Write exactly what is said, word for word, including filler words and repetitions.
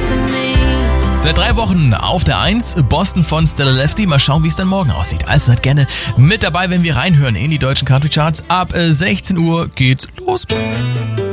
Seit drei Wochen auf der eins, Boston von Stella Lefty. Mal schauen, wie es dann morgen aussieht. Also seid gerne mit dabei, wenn wir reinhören in die deutschen Country Charts. Ab sechzehn Uhr geht's los.